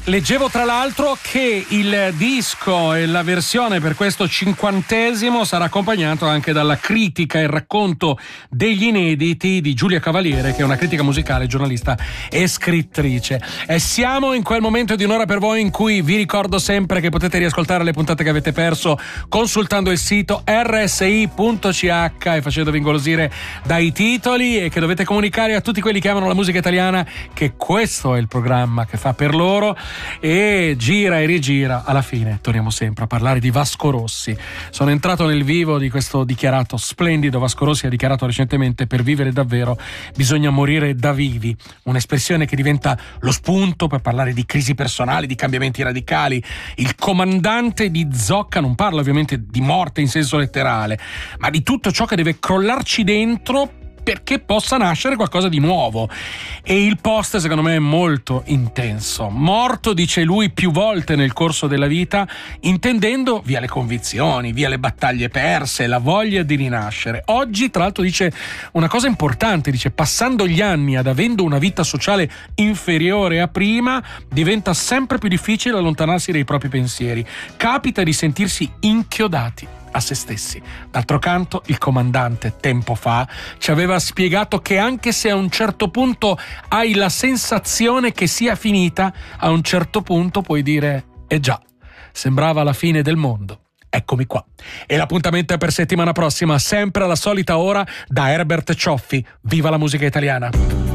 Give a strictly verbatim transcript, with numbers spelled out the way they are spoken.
Leggevo tra l'altro che il disco e la versione per questo cinquantesimo sarà accompagnato anche dalla critica e il racconto degli inediti di Giulia Cavaliere, che è una critica musicale, giornalista e scrittrice. E siamo in quel momento di un'ora per voi in cui vi ricordo sempre che potete riascoltare le puntate che avete perso consultando il sito erre esse i punto ci acca e facendovi ingolosire dai titoli, e che dovete comunicare a tutti quelli che amano la musica italiana che questo è il programma che fa per loro. E gira e rigira, alla fine torniamo sempre a parlare di Vasco Rossi. Sono entrato nel vivo di questo dichiarato splendido. Vasco Rossi ha dichiarato recentemente: per vivere davvero bisogna morire da vivi, un'espressione che diventa lo spunto per parlare di crisi personali, di cambiamenti radicali. Il comandante di Zocca non parla ovviamente di morte in senso letterale, ma di tutto ciò che deve crollarci dentro perché possa nascere qualcosa di nuovo. E il post secondo me è molto intenso. Morto, dice lui, più volte nel corso della vita, intendendo via le convinzioni, via le battaglie perse, la voglia di rinascere. Oggi tra l'altro dice una cosa importante, dice: passando gli anni ad avendo una vita sociale inferiore a prima, diventa sempre più difficile allontanarsi dai propri pensieri, capita di sentirsi inchiodati a se stessi. D'altro canto, il comandante tempo fa ci aveva spiegato che anche se a un certo punto hai la sensazione che sia finita, a un certo punto puoi dire: eh già, sembrava la fine del mondo. Eccomi qua. E l'appuntamento è per settimana prossima, sempre alla solita ora, da Herbert Cioffi. Viva la musica italiana!